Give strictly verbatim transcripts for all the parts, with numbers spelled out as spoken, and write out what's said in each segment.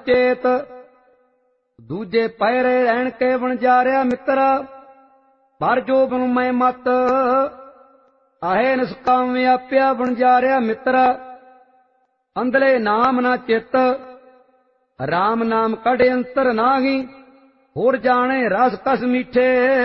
ਚੇਤ। ਦੂਜੇ ਪਹਿਰੇ ਰਹਿਣ ਕੇ ਵਣਜਾਰਿਆ ਮਿੱਤਰਾ, ਪਰ ਜੋਬਨ ਮੈਂ ਮਤ ਆਹੇ ਨਿਸਕਾਮ ਵਿਆਪਿਆ ਵਣਜਾਰਿਆ ਮਿੱਤਰਾ। ਅੰਧਲੇ ਨਾਮ ਨਾ ਚਿੱਤ, ਰਾਮ ਨਾਮ ਕੱਢ ਅੰਤਰ ਨਾਹੀ। ਹੋਰ ਜਾਣੇ ਰਸ ਕਸ ਮੀਠੇ,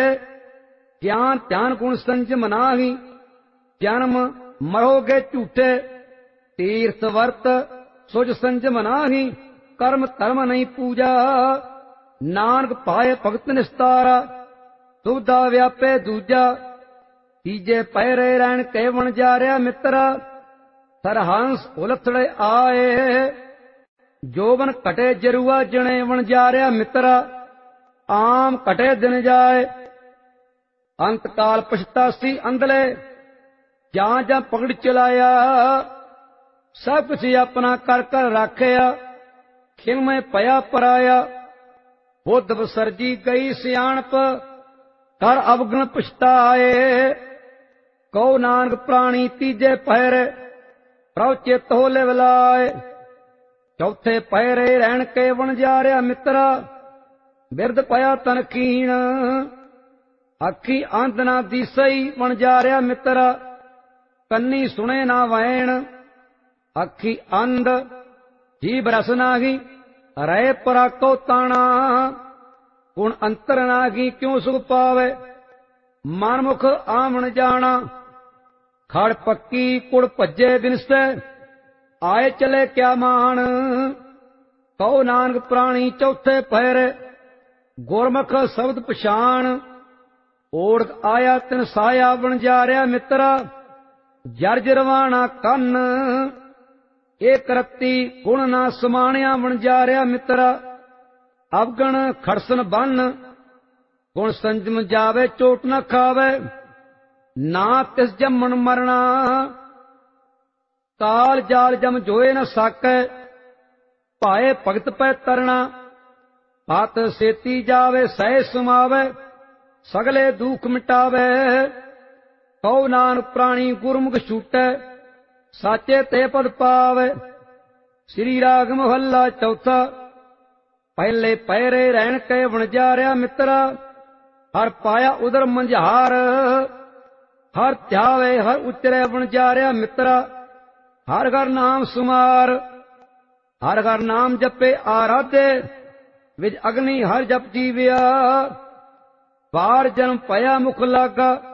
ਗਿਆਨ ਧਿਆਨ ਗੁਣ ਸੰਜਮ ਨਾਹੀ। ਜਨਮ ਮਰੋਗੇ ਝੂਠੇ, ਤੀਰਥ ਵਰਤ ਸੁਜ ਸੰਜਮ ਨਾਹੀ। ਕਰਮ ਧਰਮ ਨਹੀਂ ਪੂਜਾ, ਨਾਨਕ ਪਾਏ ਭਗਤ ਨਿਸਤਾਰਾ। ਦੁਬਦਾ ਵਿਆਪੇ ਦੂਜਾ, ਤੀਜੇ ਪਹਿਰੇ ਰਹਿਣ ਕੇ ਵਣਜਾਰਿਆ ਮਿੱਤਰਾ। ਸਰਹੰਸ ਉਲਥੜੇ ਆਏ, ਜੋਬਨ ਘਟੇ ਜਰੂਆ ਜਣੇ ਵਣਜਾਰਿਆ ਮਿੱਤਰਾ। ਆਮ ਘਟੇ ਦਿਨ ਜਾਏ, ਅੰਤ ਕਾਲ ਪਛਤਾਸੀ ਅੰਧਲੇ। ਜਾਂ ਜਾਂ ਪਗੜ ਚਲਾਇਆ, ਸਭ ਕੁਛ ਆਪਣਾ ਕਰ ਕਰ ਰਾਖਿਆ। ਖਿਲਮੇ ਪਿਆ ਪਰਾਇਆ, ਬੁੱਧ ਵਿਸਰਜੀ ਗਈ ਸਿਆਣਪ। ਕਰ ਅਵਗਣ ਪਛਤਾਏ, ਕਹੋ ਨਾਨਕ ਪ੍ਰਾਣੀ ਤੀਜੇ ਪਹਿਰੇ। ਪ੍ਰਭ ਚਿੱਤ ਹੋਲੇ ਵਿਲਾਏ, ਚੌਥੇ ਪਹਿਰੇ ਰਹਿਣ ਕੇ ਵਣਜਾਰਿਆ ਮਿੱਤਰਾ। ਬਿਰਧ ਪਿਆ ਤਨ ਕੀਣ, ਅੱਖੀ ਅੰਧ ਨਾ ਦੀਸਈ ਵਣਜਾਰਿਆ ਮਿੱਤਰਾ। ਕੰਨੀ ਸੁਣੇ ਨਾ ਵੈਣ, ਅੱਖੀ ਅੰਧ ਜੀਭ ਰਸ ਨਾਹੀ। ਰਹੇ ਪਰਾਕੋ ਤਾਣਾ, ਗੁਣ ਅੰਤਰ ਨਾਹੀ ਕਿਉ ਸੁਖ ਪਾਵੇ। ਮਨਮੁਖ ਆਵਣ ਜਾਣਾ, ਖੜ ਪੱਕੀ ਕੁੜ ਭੱਜੇ ਬਿਨਸੈ। ਆਏ ਚਲੇ ਕਿਆ ਮਾਣ, ਕਹੋ ਨਾਨਕ ਪ੍ਰਾਣੀ ਚੌਥੇ ਪਹਿਰੇ। ਗੁਰਮੁਖ ਸ਼ਬਦ ਪਛਾਣ, ਓੜਕ ਆਇਆ ਤਿਨ ਸਾਇਆ ਵਣਜਾਰਿਆ ਮਿੱਤਰਾ। ਜਰਜਰਵਾਣਾ ਕੰਨ, ਏਕ ਰਤੀ ਗੁਣ ਨਾ ਸਮਾਣਿਆ ਵਣਜਾਰਿਆ ਮਿੱਤਰਾ। ਅਵਗਣ ਖੜਸਨ ਬੰਨ, ਗੁਣ ਸੰਜਮ ਜਾਵੇ ਚੋਟ ਨਾ ਖਾਵੇ। ਨਾ ਤਿਸ ਜੰਮਣ ਮਰਣਾ, ਕਾਲ ਜਾਲ ਜਮ ਜੋਏ ਨ ਸਾਕੈ। ਭਾਏ ਭਗਤ ਪੈ ਤਰਣਾ, ਪਤ ਸੇਤੀ ਜਾਵੇ ਸਹਿ ਸਮਾਵੇ। ਸਗਲੇ ਦੁਖ ਮਿਟਾਵੇ, ਕਹੋ ਨਾਨਕ ਪ੍ਰਾਣੀ ਗੁਰਮੁਖ ਛੂਟੈ। ਸਾਚੇ ਤੇ ਪਦ ਪਾਵੇ। ਸ੍ਰੀ ਰਾਗ ਮਹੱਲਾ ਚੌਥਾ। ਪਹਿਲੇ ਪਹਿਰੇ ਰਹਿਣ ਕੇ ਵਣਜਾਰਿਆ ਮਿੱਤਰਾ। ਹਰ ਪਾਇਆ ਉਦਰ ਮੰਝਾਰ, ਹਰ ਧਿਆਵੇ ਹਰ ਉਚਰੇ ਵਣਜਾਰਿਆ ਮਿੱਤਰਾ। ਹਰ ਘਰ ਨਾਮ ਸੁਮਾਰ, ਹਰ ਘਰ ਨਾਮ ਜਪੇ ਆਰਾਧੇ। ਵਿਜ ਅਗਨੀ ਹਰ ਜਪ ਜੀਵਿਆ, ਬਾਰ ਜਨਮ ਭਇਆ ਮੁਖ ਲਾਗਾ।